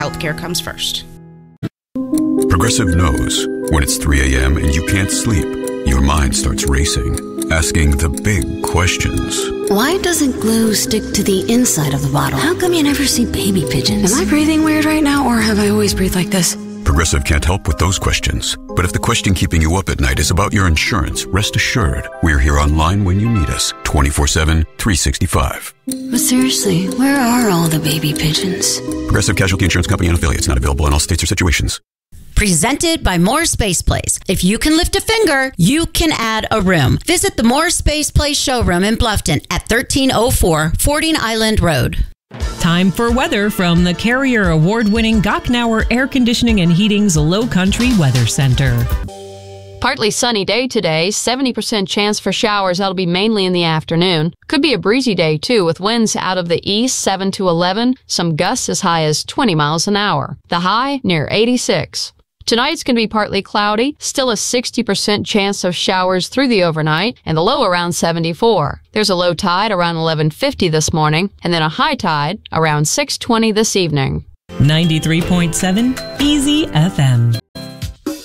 Healthcare comes first. Progressive knows when it's 3 a.m. and you can't sleep, your mind starts racing, asking the big questions. Why doesn't glue stick to the inside of the bottle? How come you never see baby pigeons? Am I breathing weird right now, or have I always breathed like this? Progressive can't help with those questions. But if the question keeping you up at night is about your insurance, rest assured, we're here online when you need us, 24/7, 365. But seriously, where are all the baby pigeons? Progressive Casualty Insurance Company and affiliates, not available in all states or situations. Presented by Moore Space Place. If you can lift a finger, you can add a room. Visit the Moore Space Place showroom in Bluffton at 1304 Fording Island Road. Time for weather from the Carrier Award-winning Gochnauer Air Conditioning and Heating's Low Country Weather Center. Partly sunny day today, 70% chance for showers. That'll be mainly in the afternoon. Could be a breezy day, too, with winds out of the east 7 to 11, some gusts as high as 20 miles an hour. The high near 86. Tonight's going to be partly cloudy, still a 60% chance of showers through the overnight, and the low around 74. There's a low tide around 11:50 this morning, and then a high tide around 6:20 this evening. 93.7 Easy FM.